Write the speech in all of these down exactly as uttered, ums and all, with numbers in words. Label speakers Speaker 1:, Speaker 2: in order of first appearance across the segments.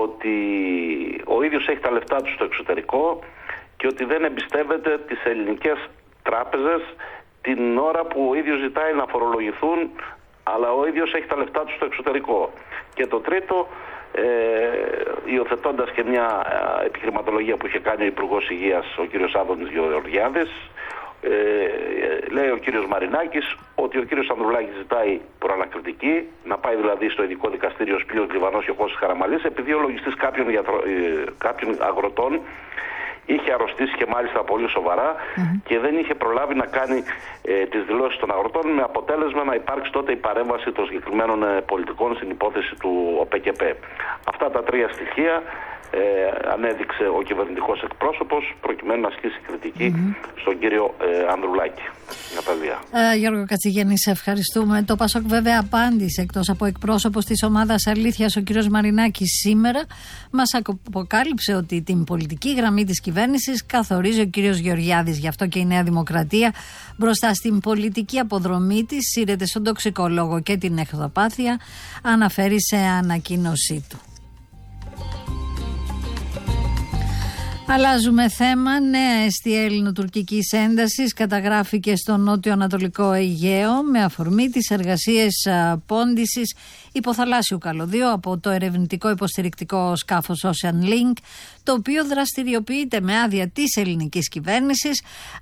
Speaker 1: ότι ο ίδιος έχει τα λεφτά του στο εξωτερικό και ότι δεν εμπιστεύεται τις ελληνικές τράπεζες την ώρα που ο ίδιος ζητάει να φορολογηθούν, αλλά ο ίδιος έχει τα λεφτά του στο εξωτερικό. Και το τρίτο, ε, υιοθετώντας και μια επιχειρηματολογία που είχε κάνει ο Υπουργός Υγείας, ο κύριος Άδωνης Γεωργιάδης, ε, λέει ο κύριος Μαρινάκης ότι ο κύριος Ανδρουλάκης ζητάει προανακριτική, να πάει δηλαδή στο ειδικό δικαστήριο ο Σπύρος Γλυβανός και ο Κώστας Χαραμαλής, επειδή ο λογιστής κάποιων, γιατρο, ε, κάποιων αγροτών είχε αρρωστήσει και μάλιστα πολύ σοβαρά mm-hmm. και δεν είχε προλάβει να κάνει ε, τις δηλώσεις των αγροτών, με αποτέλεσμα να υπάρξει τότε η παρέμβαση των συγκεκριμένων ε, πολιτικών στην υπόθεση του ΟΠΕΚΕΠΕ. Αυτά τα τρία στοιχεία ε, ανέδειξε ο κυβερνητικός εκπρόσωπος προκειμένου να ασκήσει κριτική mm-hmm. στον κύριο ε, Ανδρουλάκη.
Speaker 2: Ε, Γιώργο Κατσιγέννη, σε ευχαριστούμε. Το Πασόκ βέβαια απάντησε, εκτός από εκπρόσωπος της ομάδας Αλήθειας, ο κύριος Μαρινάκης σήμερα μας αποκάλυψε ότι την πολιτική γραμμή της κυβέρνησης καθορίζει ο κύριος Γεωργιάδης. Γι' αυτό και η Νέα Δημοκρατία μπροστά στην πολιτική αποδρομή της σύρεται στον τοξικολόγο και την εχθροπάθεια, αναφέρει σε ανακοίνωσή του. Αλλάζουμε θέμα. Νέα αιστεία ελληνοτουρκικής έντασης καταγράφηκε στο νότιο-ανατολικό Αιγαίο με αφορμή τις εργασίες πόντισης υποθαλάσσιου καλωδίου από το ερευνητικό υποστηρικτικό σκάφος Ocean Link, το οποίο δραστηριοποιείται με άδεια της ελληνικής κυβέρνησης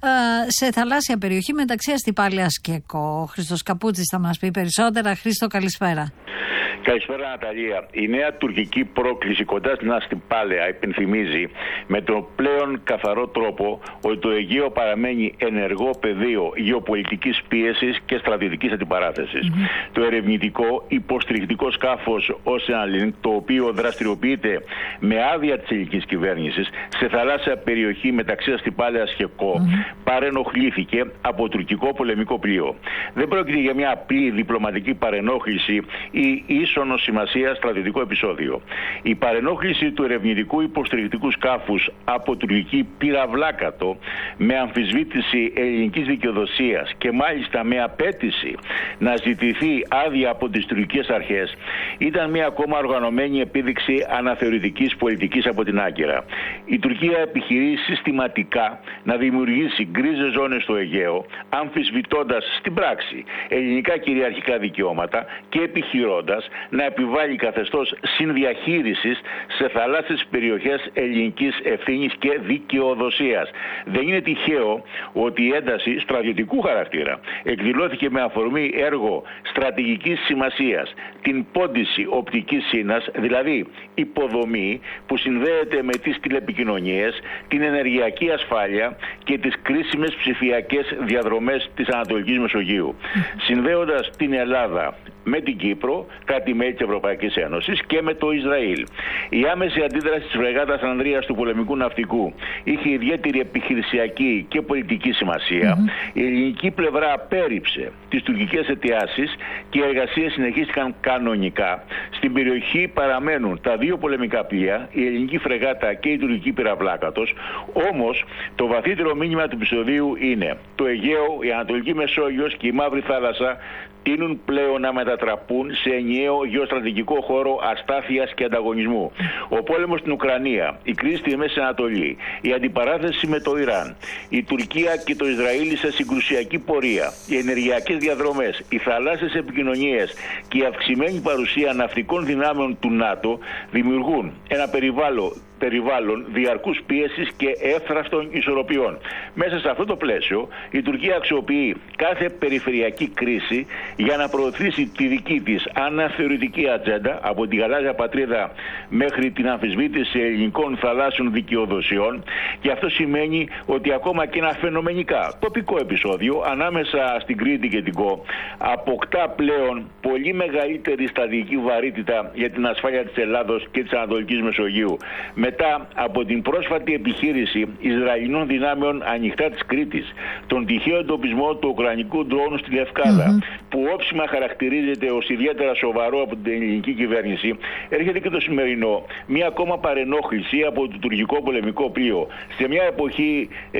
Speaker 2: σε θαλάσσια περιοχή μεταξύ Αστυπάλαιας και Κο. Ο Χρήστος Καπούτσης θα μας πει περισσότερα. Χρήστο, καλησπέρα.
Speaker 3: Καλησπέρα, Ναταλία. Η νέα τουρκική πρόκληση κοντά στην Αστυπάλαια υπενθυμίζει με τον πλέον καθαρό τρόπο ότι το Αιγαίο παραμένει ενεργό πεδίο γεωπολιτικής πίεσης και στρατιωτικής αντιπαράθεσης. Mm-hmm. Το ερευνητικό υποστηρικτικό σκάφος Ocean Link, το οποίο δραστηριοποιείται με άδεια της ελληνικής κυβέρνησης σε θαλάσσια περιοχή μεταξύ Αστυπάλαιας και Κο, mm-hmm. παρενοχλήθηκε από τουρκικό πολεμικό πλοίο. Δεν πρόκειται για μια απλή διπλωματική παρενόχληση ή ίσονος σημασία στρατιωτικό επεισόδιο. Η παρενόχληση του ερευνητικού υποστηρικτικού σκάφους από τουρκική πυραυλάκατο με αμφισβήτηση ελληνικής δικαιοδοσίας και μάλιστα με απέτηση να ζητηθεί άδεια από τις τουρκικές αρχές ήταν μια ακόμα οργανωμένη επίδειξη αναθεωρητικής πολιτικής από την Άγκυρα. Η Τουρκία επιχειρεί συστηματικά να δημιουργήσει γκρίζες ζώνες στο Αιγαίο, αμφισβητώντας στην πράξη ελληνικά κυριαρχικά δικαιώματα και επιχειρώντας να επιβάλλει καθεστώς συνδιαχείρισης σε θαλάσσιες περιοχές ελληνικής ευθύνης και δικαιοδοσίας. Δεν είναι τυχαίο ότι η ένταση στρατιωτικού χαρακτήρα εκδηλώθηκε με αφορμή έργο στρατηγικής σημασίας, την πόντιση οπτικής σύνας, δηλαδή υποδομή που συνδέεται με τις τηλεπικοινωνίες, την ενεργειακή ασφάλεια και τις κρίσιμες ψηφιακές διαδρομές της Ανατολικής Μεσογείου, συνδέοντας την Ελλάδα με την Κύπρο, κράτη-μέλη της Ευρωπαϊκής Ένωσης, και με το Ισραήλ. Η άμεση αντίδραση της φρεγάτας Ανδρείας του πολεμικού ναυτικού είχε ιδιαίτερη επιχειρησιακή και πολιτική σημασία. Mm-hmm. Η ελληνική πλευρά απέρριψε τις τουρκικές αιτιάσεις και οι εργασίες συνεχίστηκαν κανονικά. Στην περιοχή παραμένουν τα δύο πολεμικά πλοία, η ελληνική φρεγάτα και η τουρκική πυραυλάκατος. Όμως, το βαθύτερο μήνυμα του επεισοδίου είναι το Αιγαίο, η Ανατολική Μεσόγειος και η Μαύρη Θάλασσα τείνουν πλέον να μετατραπούν σε ενιαίο γεωστρατηγικό χώρο αστάθειας και ανταγωνισμού. Ο πόλεμος στην Ουκρανία, η κρίση στη Μέση Ανατολή, η αντιπαράθεση με το Ιράν, η Τουρκία και το Ισραήλ σε συγκρουσιακή πορεία, οι ενεργειακές διαδρομές, οι θαλάσσιες επικοινωνίες και η αυξημένη παρουσία ναυτικών δυνάμεων του ΝΑΤΟ δημιουργούν ένα περιβάλλον περιβάλλον διαρκούς πίεσης και εύθραυστων ισορροπιών. Μέσα σε αυτό το πλαίσιο, η Τουρκία αξιοποιεί κάθε περιφερειακή κρίση για να προωθήσει τη δική της αναθεωρητική ατζέντα, από τη γαλάζια πατρίδα μέχρι την αμφισβήτηση ελληνικών θαλάσσιων δικαιοδοσιών, και αυτό σημαίνει ότι ακόμα και ένα φαινομενικά τοπικό επεισόδιο ανάμεσα στην Κρήτη και την Κο αποκτά πλέον πολύ μεγαλύτερη στρατηγική βαρύτητα για την ασφάλεια της Ελλάδος και της Ανατολικής Μεσογείου, μετά από την πρόσφατη επιχείρηση Ισραηλινών δυνάμεων ανοιχτά της Κρήτης, τον τυχαίο εντοπισμό του ουκρανικού ντρόουν στη Λευκάδα, mm-hmm. που όψιμα χαρακτηρίζεται ως ιδιαίτερα σοβαρό από την ελληνική κυβέρνηση, έρχεται και το σημερινό μια ακόμα παρενόχληση από το τουρκικό πολεμικό πλοίο σε μια εποχή ε,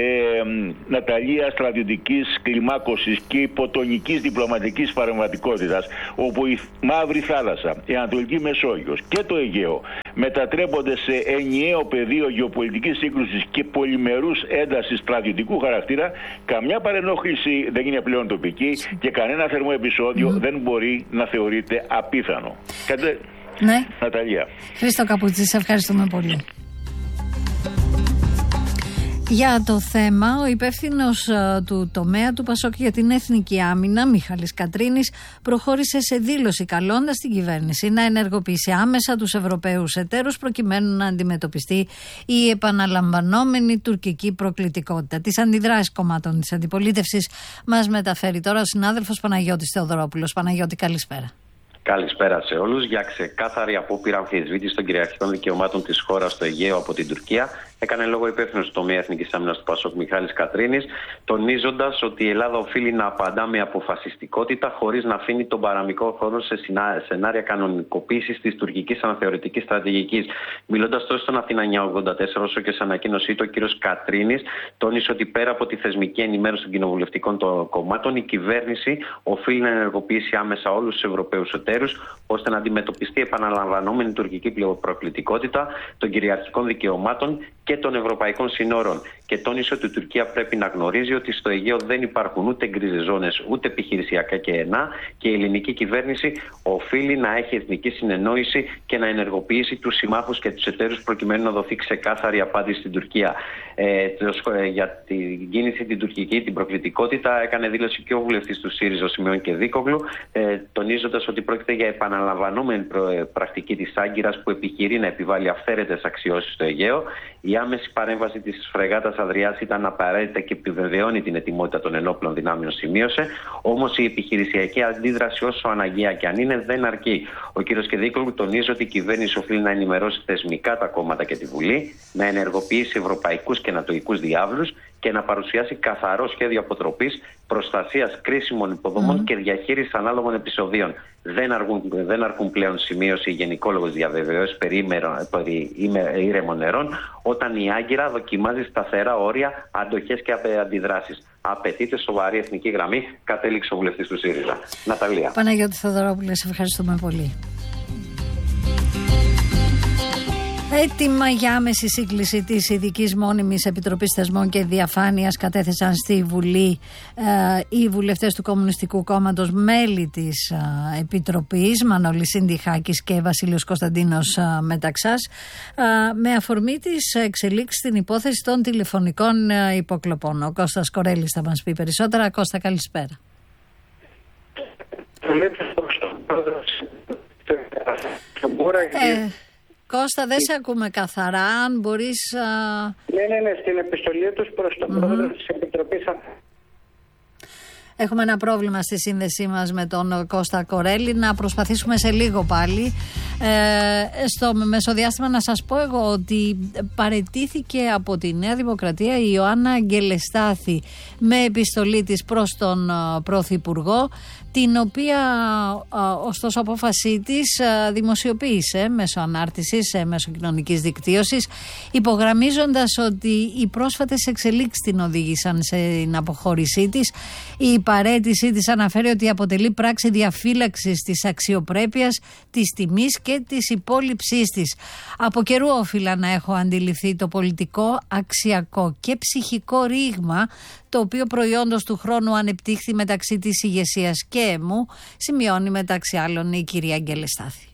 Speaker 3: Ναταλία στρατιωτικής κλιμάκωσης και υποτονικής διπλωματικής παρεμβατικότητας, όπου η Μαύρη Θάλασσα, η Ανατολική Μεσόγειος και το Αιγαίο μετατρέπονται σε ενιαίο πεδίο γεωπολιτικής σύγκρουσης και πολυμερούς έντασης στρατιωτικού χαρακτήρα, καμιά παρενόχληση δεν είναι πλέον τοπική και κανένα θερμό επεισόδιο mm. δεν μπορεί να θεωρείται απίθανο. Κάτε,
Speaker 2: ναι.
Speaker 3: Ναταλία.
Speaker 2: Χρήστο Καπούτση, σε ευχαριστούμε πολύ. Για το θέμα, ο υπεύθυνος του τομέα του Πασόκ για την Εθνική Άμυνα, Μιχάλης Κατρίνης, προχώρησε σε δήλωση καλώντας την κυβέρνηση να ενεργοποιήσει άμεσα τους Ευρωπαίους εταίρους προκειμένου να αντιμετωπιστεί η επαναλαμβανόμενη τουρκική προκλητικότητα. Τις αντιδράσεις κομμάτων της αντιπολίτευσης μας μεταφέρει τώρα ο συνάδελφος Παναγιώτης Θεοδωρόπουλος. Παναγιώτη, καλησπέρα.
Speaker 4: Καλησπέρα σε όλους. Για ξεκάθαρη απόπειρα αμφισβήτηση των κυριαρχικών δικαιωμάτων της χώρας στο Αιγαίο από την Τουρκία, έκανε λόγο υπεύθυνος του τομέα Εθνικής Άμυνας του Πασόκ Μιχάλης Κατρίνης, τονίζοντας ότι η Ελλάδα οφείλει να απαντά με αποφασιστικότητα, χωρίς να αφήνει τον παραμικρό χρόνο σε σενάρια κανονικοποίησης της τουρκικής αναθεωρητικής στρατηγικής. Μιλώντας τόσο στον Αθήνα εννιακόσια ογδόντα τέσσερα, όσο και σε ανακοίνωσή του, ο κ. Κατρίνης τόνισε ότι πέρα από τη θεσμική ενημέρωση των κοινοβουλευτικών των κομμάτων, η κυβέρνηση οφείλει να ενεργοποιήσει άμεσα όλους τους Ευρωπαίους εταίρους, ώστε να αντιμετωπιστεί επαναλαμβανόμενη τουρκική προκλητικότητα των κυριαρχικών δικαιωμάτων και των ευρωπαϊκών συνόρων. Και τόνισε ότι η Τουρκία πρέπει να γνωρίζει ότι στο Αιγαίο δεν υπάρχουν ούτε γκρίζες ζώνες ούτε επιχειρησιακά κενά και η ελληνική κυβέρνηση οφείλει να έχει εθνική συνεννόηση και να ενεργοποιήσει τους συμμάχους και τους εταίρους προκειμένου να δοθεί ξεκάθαρη απάντηση στην Τουρκία. Ε, για την κίνηση την τουρκική, την προκλητικότητα, έκανε δήλωση και ο βουλευτής του ΣΥΡΙΖΑ, Σιμεών Κεδίκογλου, ε, τονίζοντας ότι πρόκειται για επαναλαμβανόμενη πρακτική της Άγκυρας που επιχειρεί να επιβάλλει αυθαίρετες αξιώσεις στο Αιγαίο. Η άμεση παρέμβαση της φρεγάτας Αδριάς ήταν απαραίτητα και επιβεβαιώνει την ετοιμότητα των ενόπλων δυνάμεων, σημείωσε. Όμως η επιχειρησιακή αντίδραση, όσο αναγκαία και αν είναι, δεν αρκεί. Ο κ. Κεδίκογλου τονίζει ότι η κυβέρνηση οφείλει να ενημερώσει θεσμικά τα κόμματα και τη Βουλή, να ενεργοποιήσει ευρωπαϊκούς και νατοικούς διάβλους και να παρουσιάσει καθαρό σχέδιο αποτροπής, προστασίας κρίσιμων υποδομών mm. και διαχείρισης ανάλογων επεισοδίων. Δεν αρκούν, δεν αρκούν πλέον, σημείωση η γενικόλογος διαβεβαιώσεις περί, περί ήρεμων νερών, όταν η Άγκυρα δοκιμάζει σταθερά όρια, αντοχές και αντιδράσεις. Απαιτείται σοβαρή εθνική γραμμή, κατέληξε ο βουλευτής του ΣΥΡΙΖΑ. Ναταλία.
Speaker 2: Παναγιώτη Θεοδωρόπουλε, σε ευχαριστούμε πολύ. Έτοιμα για άμεση σύγκληση της Ειδικής Μόνιμης Επιτροπής Θεσμών και Διαφάνειας κατέθεσαν στη Βουλή ε, οι βουλευτές του Κομμουνιστικού Κόμματος, μέλη της ε, Επιτροπής, Μανώλης Συνδυχάκης και Βασίλειος Κωνσταντίνος ε, Μεταξάς, ε, με αφορμή της εξελίξης στην υπόθεση των τηλεφωνικών ε, υποκλοπών. Ο Κώστας Κορέλης θα μας πει περισσότερα. Κώστα, καλησπέρα. Ε, Κώστα, δεν σε ακούμε καθαρά, αν μπορείς... Α...
Speaker 5: Ναι, ναι, ναι, στην επιστολή τους προς τον mm-hmm. πρόεδρο της Επιτροπής.
Speaker 2: Έχουμε ένα πρόβλημα στη σύνδεσή μας με τον Κώστα Κορέλη, να προσπαθήσουμε σε λίγο πάλι. Ε, στο μεσοδιάστημα να σας πω εγώ ότι παραιτήθηκε από τη Νέα Δημοκρατία η Ιωάννα Αγγελεστάθη με επιστολή της προς τον Πρωθυπουργό, την οποία ωστόσο απόφασή της δημοσιοποίησε μέσω ανάρτησης, μέσω κοινωνικής δικτύωσης, υπογραμμίζοντας ότι οι πρόσφατες εξελίξεις την οδήγησαν στην αποχώρησή της. Η παραίτησή της αναφέρει ότι αποτελεί πράξη διαφύλαξης της αξιοπρέπειας, της τιμής και της υπόλοιψής της. Από καιρού όφιλα να έχω αντιληφθεί το πολιτικό, αξιακό και ψυχικό ρήγμα, το οποίο προϊόντος του χρόνου ανεπτύχθη μεταξύ της ηγεσίας και μου, σημειώνει μεταξύ άλλων η κυρία Αγγελεστάθη.